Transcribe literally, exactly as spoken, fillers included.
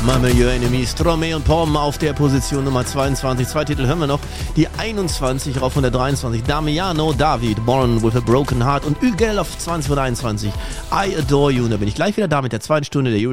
Mama Your Enemies, Stromae und Pom auf der Position Nummer zweiundzwanzig. Zwei Titel hören wir noch. Die einundzwanzig rauf von der dreiundzwanzig. Damiano David, Born with a Broken Heart und Ügel auf zwanzig und einundzwanzig. I Adore You. Und da bin ich gleich wieder da mit der zweiten Stunde der